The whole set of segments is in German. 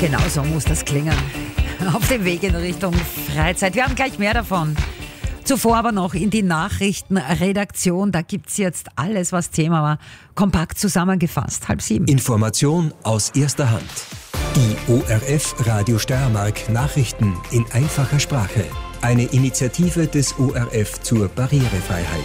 Genau so muss das klingen. Auf dem Weg in Richtung Freizeit. Wir haben gleich mehr davon. Zuvor aber noch in die Nachrichtenredaktion. Da gibt's jetzt alles, was Thema war, kompakt zusammengefasst. 6:30. Information aus erster Hand. Die ORF Radio Steiermark Nachrichten in einfacher Sprache. Eine Initiative des ORF zur Barrierefreiheit.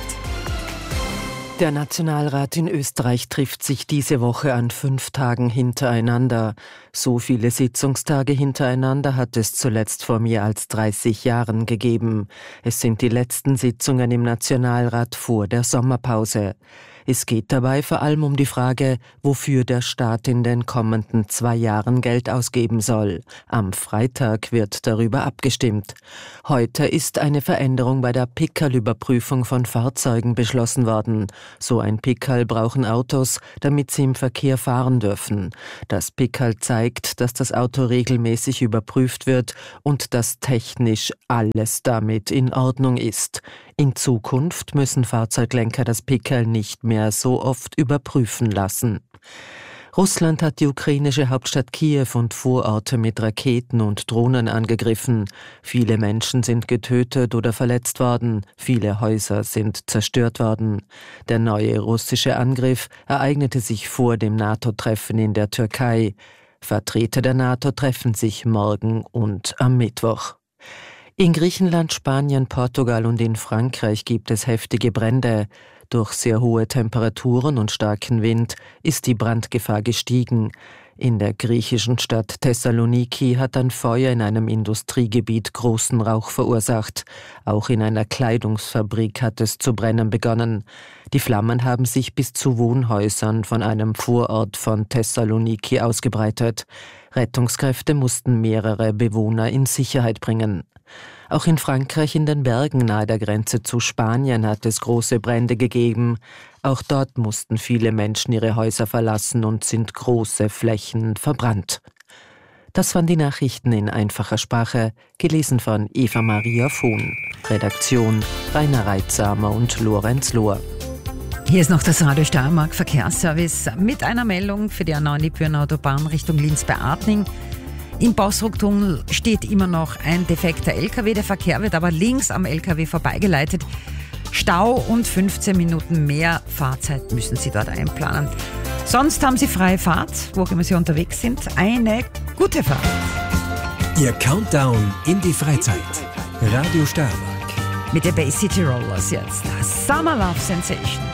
Der Nationalrat in Österreich trifft sich diese Woche an 5 Tagen hintereinander. So viele Sitzungstage hintereinander hat es zuletzt vor mehr als 30 Jahren gegeben. Es sind die letzten Sitzungen im Nationalrat vor der Sommerpause. Es geht dabei vor allem um die Frage, wofür der Staat in den kommenden 2 Jahren Geld ausgeben soll. Am Freitag wird darüber abgestimmt. Heute ist eine Veränderung bei der Pickerl-Überprüfung von Fahrzeugen beschlossen worden. So ein Pickerl brauchen Autos, damit sie im Verkehr fahren dürfen. Das Pickerl zeigt, dass das Auto regelmäßig überprüft wird und dass technisch alles damit in Ordnung ist. In Zukunft müssen Fahrzeuglenker das Pickerl nicht mehr so oft überprüfen lassen. Russland hat die ukrainische Hauptstadt Kiew und Vororte mit Raketen und Drohnen angegriffen. Viele Menschen sind getötet oder verletzt worden. Viele Häuser sind zerstört worden. Der neue russische Angriff ereignete sich vor dem NATO-Treffen in der Türkei. Vertreter der NATO treffen sich morgen und am Mittwoch. In Griechenland, Spanien, Portugal und in Frankreich gibt es heftige Brände. Durch sehr hohe Temperaturen und starken Wind ist die Brandgefahr gestiegen. In der griechischen Stadt Thessaloniki hat ein Feuer in einem Industriegebiet großen Rauch verursacht. Auch in einer Kleidungsfabrik hat es zu brennen begonnen. Die Flammen haben sich bis zu Wohnhäusern von einem Vorort von Thessaloniki ausgebreitet. Rettungskräfte mussten mehrere Bewohner in Sicherheit bringen. Auch in Frankreich in den Bergen nahe der Grenze zu Spanien hat es große Brände gegeben. Auch dort mussten viele Menschen ihre Häuser verlassen und sind große Flächen verbrannt. Das waren die Nachrichten in einfacher Sprache, gelesen von Eva-Maria Vohn. Redaktion Rainer Reitsamer und Lorenz Lohr. Hier ist noch das Radio Steiermark Verkehrsservice mit einer Meldung für die A9 Autobahn Richtung Linz bei Artning. Im Bausrucktunnel steht immer noch ein defekter LKW. Der Verkehr wird aber links am LKW vorbeigeleitet. Stau und 15 Minuten mehr Fahrzeit müssen Sie dort einplanen. Sonst haben Sie freie Fahrt, wo auch immer Sie unterwegs sind. Eine gute Fahrt. Ihr Countdown in die Freizeit. Radio Steiermark. Mit der Bay City Rollers jetzt. Summer Love Sensation.